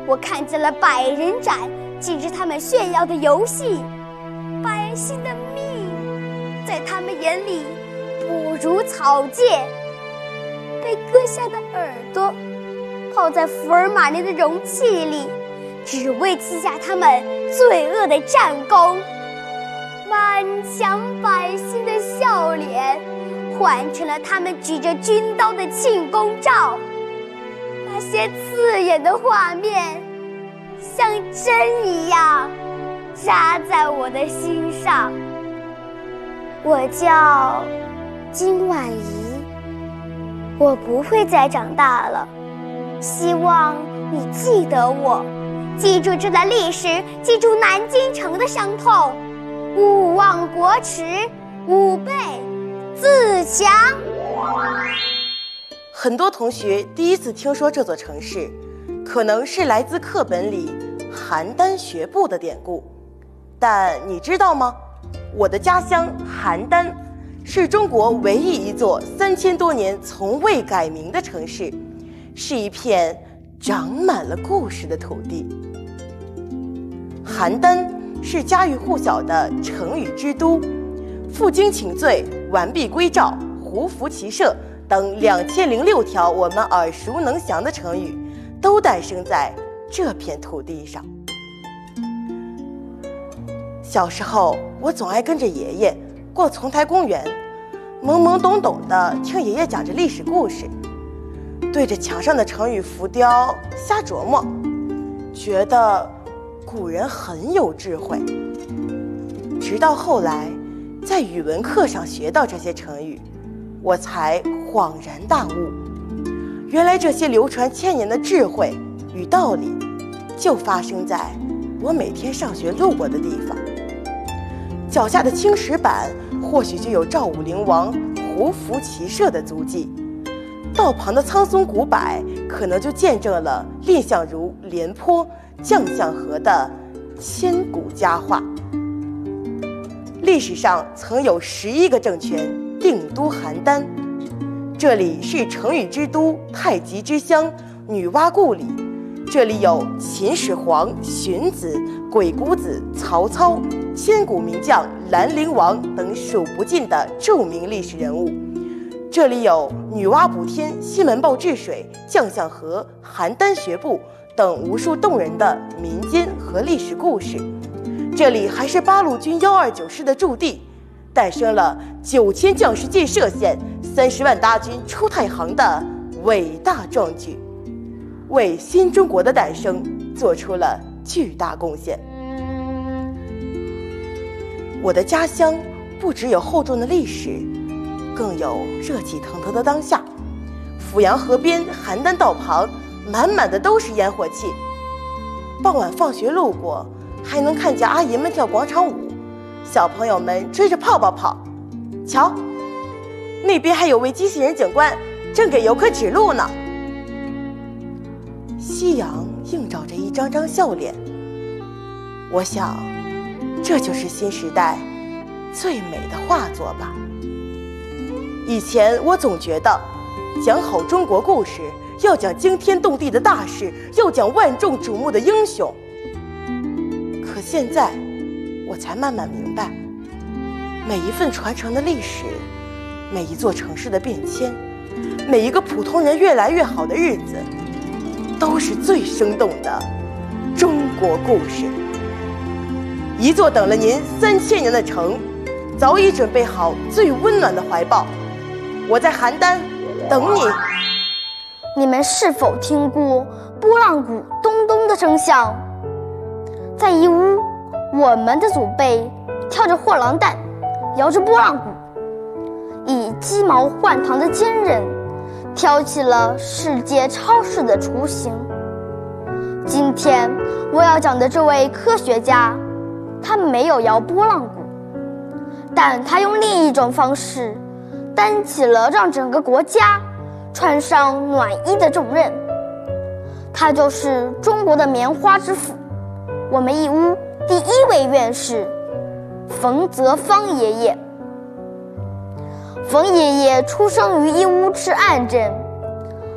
我看见了百人斩，禁止他们炫耀的游戏。百姓的命在他们眼里不如草芥，被割下的耳朵泡在福尔马林的容器里，只为记下他们罪恶的战功。满墙百姓的笑脸换成了他们举着军刀的庆功照，那些刺眼的画面像针一样扎在我的心上。我叫金婉仪，我不会再长大了，希望你记得我，记住这段历史，记住南京城的伤痛，勿忘国耻，吾辈自强。 很多同学第一次听说这座城市，可能是来自课本里邯郸学步的典故。但你知道吗？我的家乡邯郸是中国唯一一座3000多年从未改名的城市，是一片长满了故事的土地。邯郸是家喻户晓的成语之都，负荆请罪、完璧归赵、胡服骑射等2006条我们耳熟能详的成语都诞生在这片土地上。小时候，我总爱跟着爷爷逛丛台公园，懵懵懂懂地听爷爷讲着历史故事，对着墙上的成语浮雕瞎琢磨，觉得古人很有智慧。直到后来在语文课上学到这些成语，我才恍然大悟，原来这些流传千年的智慧与道理就发生在我每天上学路过的地方。脚下的青石板或许就有赵武灵王胡服骑射的足迹，道旁的苍松古柏可能就见证了蔺相如廉颇、将相和的千古佳话。历史上曾有11个政权定都邯郸，这里是成语之都、太极之乡、女娲故里，这里有秦始皇、荀子、鬼谷子、曹操、千古名将兰陵王等数不尽的著名历史人物，这里有女娲补天、西门豹治水、将相和、邯郸学步等无数动人的民间和历史故事，这里还是八路军129师的驻地，诞生了9000将士进歙县、30万大军出太行的伟大壮举，为新中国的诞生做出了巨大贡献。我的家乡不只有厚重的历史，更有热气腾腾的当下。阜阳河边邯郸道旁满满的都是烟火气，傍晚放学路过还能看见阿姨们跳广场舞，小朋友们追着泡泡跑。瞧，那边还有位机器人警官正给游客指路呢。夕阳映照着一张张笑脸，我想这就是新时代最美的画作吧。以前我总觉得讲好中国故事要讲惊天动地的大事，要讲万众瞩目的英雄，可现在我才慢慢明白，每一份传承的历史，每一座城市的变迁，每一个普通人越来越好的日子，都是最生动的中国故事。一座等了您3000年的城，早已准备好最温暖的怀抱。我在邯郸等你。 你们是否听过拨浪鼓咚咚的声响？在义乌，我们的祖辈跳着货郎担，摇着拨浪鼓，以鸡毛换糖的坚韧，挑起了世界超市的雏形。今天我要讲的这位科学家，他没有摇拨浪鼓，但他用另一种方式担起了让整个国家穿上暖衣的重任。他就是中国的棉花之父，我们义乌第1位院士冯泽芳爷爷。冯爷爷出生于义乌赤岸镇，